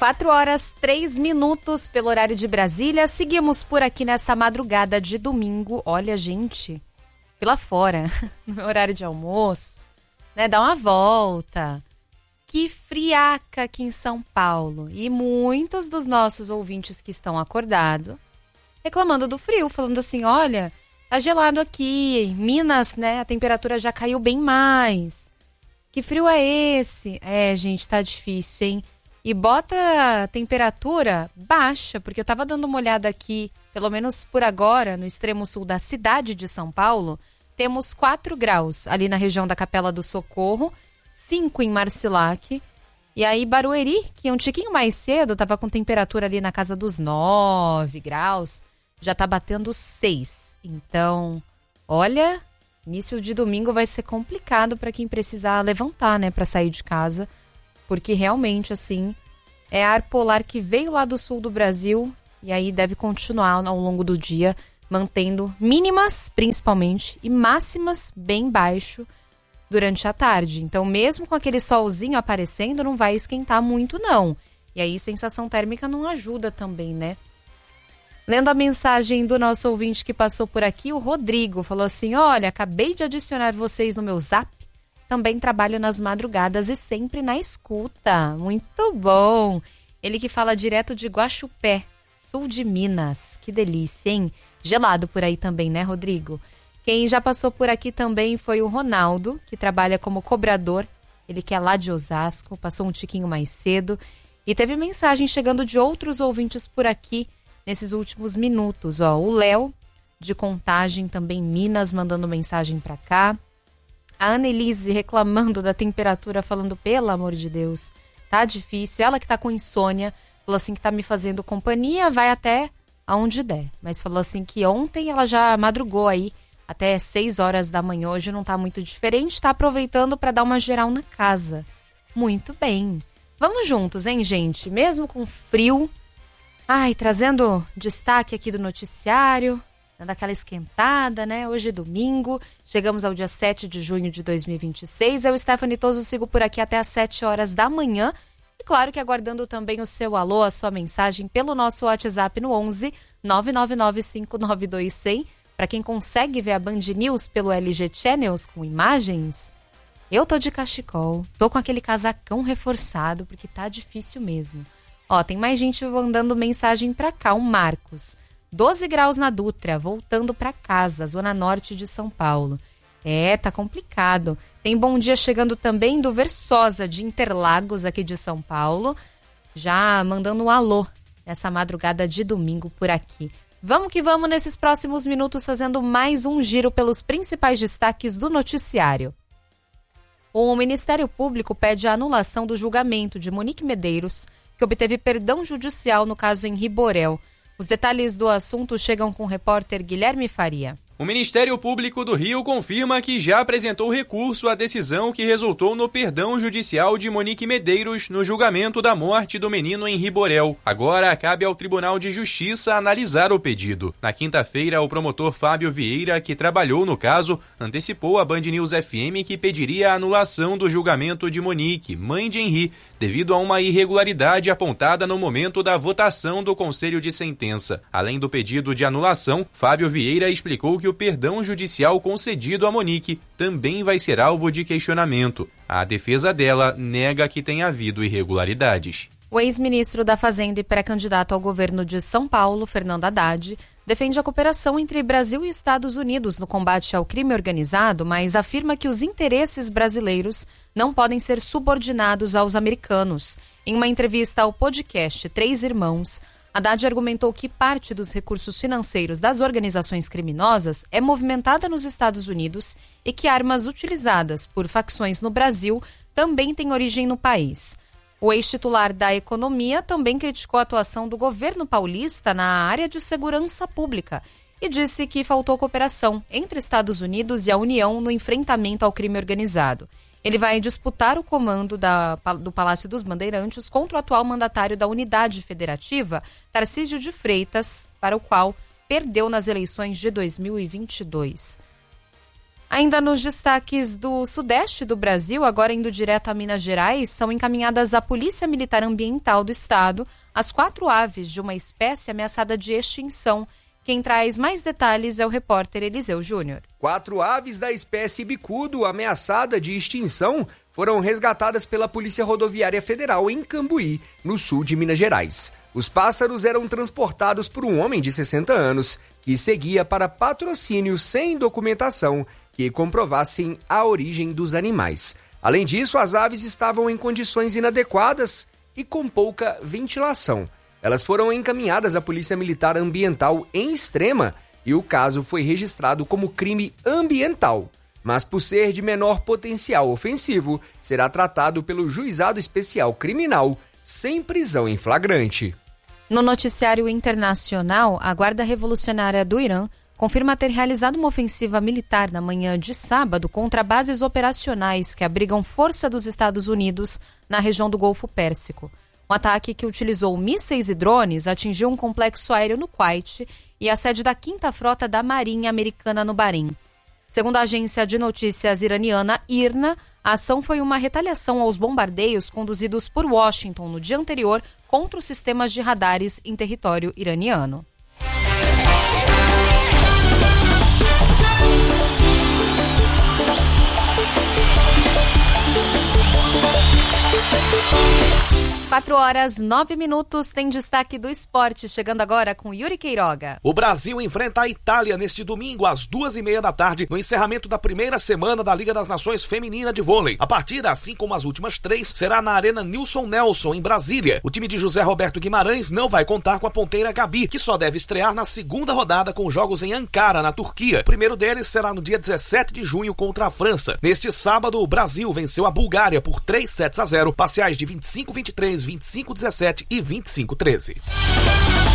4h03 pelo horário de Brasília. Seguimos por aqui nessa madrugada de domingo. Olha, gente, fui lá fora, no meu horário de almoço, né? Dá uma volta. Que friaca aqui em São Paulo. E muitos dos nossos ouvintes que estão acordados reclamando do frio, falando assim, olha, tá gelado aqui. Em Minas, né, a temperatura já caiu bem mais. Que frio é esse? É, gente, tá difícil, hein? E bota a temperatura baixa, porque eu tava dando uma olhada aqui, pelo menos por agora, no extremo sul da cidade de São Paulo, temos 4 graus ali na região da Capela do Socorro, 5 em Marcilac, e aí Barueri, que é um tiquinho mais cedo, tava com temperatura ali na casa dos 9 graus, já tá batendo 6. Então, olha, início de domingo vai ser complicado para quem precisar levantar, né, para sair de casa. Porque realmente, assim, é ar polar que veio lá do sul do Brasil e aí deve continuar ao longo do dia, mantendo mínimas, principalmente, e máximas bem baixo durante a tarde. Então, mesmo com aquele solzinho aparecendo, não vai esquentar muito, não. E aí, sensação térmica não ajuda também, né? Lendo a mensagem do nosso ouvinte que passou por aqui, o Rodrigo falou assim, olha, acabei de adicionar vocês no meu Zap. Também trabalho nas madrugadas e sempre na escuta. Muito bom! Ele que fala direto de Guaxupé, sul de Minas. Que delícia, hein? Gelado por aí também, né, Rodrigo? Quem já passou por aqui também foi o Ronaldo, que trabalha como cobrador. Ele que é lá de Osasco, passou um tiquinho mais cedo. E teve mensagem chegando de outros ouvintes por aqui nesses últimos minutos. Ó, o Léo, de Contagem, também Minas, mandando mensagem pra cá. A Annelise reclamando da temperatura, falando, pelo amor de Deus, tá difícil. Ela que tá com insônia, falou assim que tá me fazendo companhia, vai até aonde der. Mas falou assim que ontem ela já madrugou aí, até 6 horas da manhã. Hoje não tá muito diferente, tá aproveitando para dar uma geral na casa. Muito bem. Vamos juntos, hein, gente? Mesmo com frio. Ai, trazendo destaque aqui do noticiário. Dando aquela esquentada, né? Hoje é domingo, chegamos ao dia 7 de junho de 2026. Eu, Stephanie Toso, sigo por aqui até às 7 horas da manhã. E claro que aguardando também o seu alô, a sua mensagem pelo nosso WhatsApp no 11 999592100. Para quem consegue ver a Band News pelo LG Channels com imagens, eu tô de cachecol, tô com aquele casacão reforçado, porque tá difícil mesmo. Ó, tem mais gente mandando mensagem pra cá, o Marcos. 12 graus na Dutra, voltando para casa, zona norte de São Paulo. É, tá complicado. Tem bom dia chegando também do Versosa, de Interlagos, aqui de São Paulo. Já mandando um alô nessa madrugada de domingo por aqui. Vamos que vamos nesses próximos minutos fazendo mais um giro pelos principais destaques do noticiário. O Ministério Público pede a anulação do julgamento de Monique Medeiros, que obteve perdão judicial no caso Henri Borel. Os detalhes do assunto chegam com o repórter Guilherme Faria. O Ministério Público do Rio confirma que já apresentou recurso à decisão que resultou no perdão judicial de Monique Medeiros no julgamento da morte do menino Henri Borel. Agora cabe ao Tribunal de Justiça analisar o pedido. Na quinta-feira, o promotor Fábio Vieira, que trabalhou no caso, antecipou à Band News FM que pediria a anulação do julgamento de Monique, mãe de Henri, devido a uma irregularidade apontada no momento da votação do Conselho de Sentença. Além do pedido de anulação, Fábio Vieira explicou que o perdão judicial concedido a Monique também vai ser alvo de questionamento. A defesa dela nega que tenha havido irregularidades. O ex-ministro da Fazenda e pré-candidato ao governo de São Paulo, Fernando Haddad, defende a cooperação entre Brasil e Estados Unidos no combate ao crime organizado, mas afirma que os interesses brasileiros não podem ser subordinados aos americanos. Em uma entrevista ao podcast Três Irmãos, Haddad argumentou que parte dos recursos financeiros das organizações criminosas é movimentada nos Estados Unidos e que armas utilizadas por facções no Brasil também têm origem no país. O ex-titular da Economia também criticou a atuação do governo paulista na área de segurança pública e disse que faltou cooperação entre Estados Unidos e a União no enfrentamento ao crime organizado. Ele vai disputar o comando do Palácio dos Bandeirantes contra o atual mandatário da Unidade Federativa, Tarcísio de Freitas, para o qual perdeu nas eleições de 2022. Ainda nos destaques do sudeste do Brasil, agora indo direto a Minas Gerais, são encaminhadas à Polícia Militar Ambiental do Estado as 4 aves de uma espécie ameaçada de extinção. Quem traz mais detalhes é o repórter Eliseu Júnior. 4 aves da espécie bicudo ameaçada de extinção foram resgatadas pela Polícia Rodoviária Federal em Cambuí, no sul de Minas Gerais. Os pássaros eram transportados por um homem de 60 anos que seguia para patrocínio sem documentação que comprovassem a origem dos animais. Além disso, as aves estavam em condições inadequadas e com pouca ventilação. Elas foram encaminhadas à Polícia Militar Ambiental em Extrema e o caso foi registrado como crime ambiental. Mas por ser de menor potencial ofensivo, será tratado pelo Juizado Especial Criminal sem prisão em flagrante. No noticiário internacional, a Guarda Revolucionária do Irã confirma ter realizado uma ofensiva militar na manhã de sábado contra bases operacionais que abrigam força dos Estados Unidos na região do Golfo Pérsico. Um ataque que utilizou mísseis e drones atingiu um complexo aéreo no Kuwait e a sede da 5ª Frota da Marinha Americana no Bahrein. Segundo a agência de notícias iraniana IRNA, a ação foi uma retaliação aos bombardeios conduzidos por Washington no dia anterior contra os sistemas de radares em território iraniano. Quatro horas, 9 minutos, tem destaque do esporte, chegando agora com Yuri Queiroga. O Brasil enfrenta a Itália neste domingo às 2h30 da tarde, no encerramento da primeira semana da Liga das Nações Feminina de Vôlei. A partida, assim como as últimas 3, será na Arena Nilson Nelson, em Brasília. O time de José Roberto Guimarães não vai contar com a ponteira Gabi, que só deve estrear na segunda rodada com jogos em Ankara, na Turquia. O primeiro deles será no dia 17 de junho contra a França. Neste sábado, o Brasil venceu a Bulgária por 3-0, parciais de 25-23, 25-17 e 25-13.